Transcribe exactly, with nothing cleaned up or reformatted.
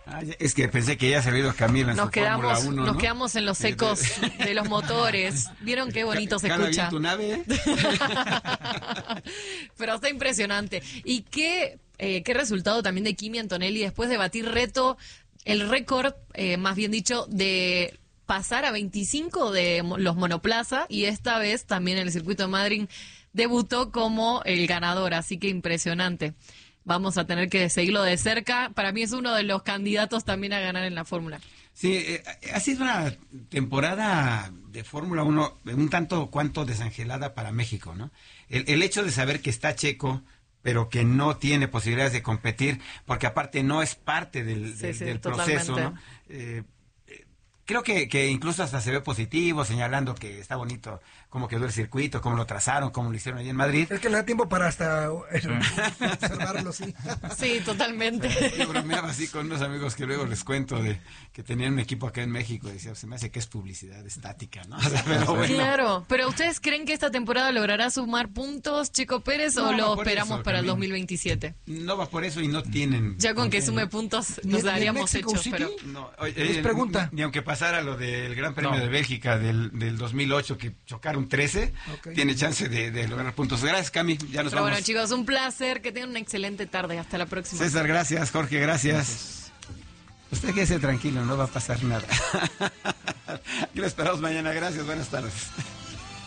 Ah, es que pensé que ya se había ido Camilo en nos su quedamos, Fórmula uno, ¿no? Nos quedamos en los ecos de los motores. ¿Vieron qué bonito se ¿Jala escucha? bien tu nave? Pero está impresionante. ¿Y qué, eh, qué resultado también de Kimi Antonelli después de batir reto, el récord, eh, más bien dicho, de pasar a veinticinco de mo- los monoplaza, y esta vez también en el circuito de Madrid debutó como el ganador, así que impresionante. Vamos a tener que seguirlo de cerca. Para mí es uno de los candidatos también a ganar en la Fórmula. Sí, eh, ha sido una temporada de Fórmula uno un tanto cuanto desangelada para México, ¿no? El, el hecho de saber que está Checo, pero que no tiene posibilidades de competir, porque aparte no es parte del, Sí, del, sí, del totalmente. proceso, ¿no? Eh, eh, creo que, que incluso hasta se ve positivo, señalando que está bonito cómo quedó el circuito, cómo lo trazaron, cómo lo hicieron allí en Madrid. Es que le da tiempo para hasta observarlo, sí. Sí, totalmente. Yo bromeaba así con unos amigos que luego les cuento de que tenían un equipo acá en México y decía, se me hace que es publicidad estática, ¿no? O sea, pero bueno. Claro, pero ¿ustedes creen que esta temporada logrará sumar puntos Checo Pérez No, o no lo por esperamos eso, para el Camilo. dos mil veintisiete? No va por eso y no tienen... Ya con que qué, sume ¿no? puntos ¿Y en- nos y en daríamos Mexico hechos, City? pero... No, oye, Les eh, pregunta. Ni, ni aunque pasara lo del Gran Premio No. de Bélgica del, del dos mil ocho, que chocaron trece, Ok. tiene chance de, de lograr puntos. Gracias, Cami, ya nos Pero vamos. bueno, chicos, un placer, que tengan una excelente tarde. Hasta la próxima. César, gracias. Jorge, gracias. Usted quédese tranquilo, no va a pasar nada. Aquí lo esperamos mañana. Gracias, buenas tardes.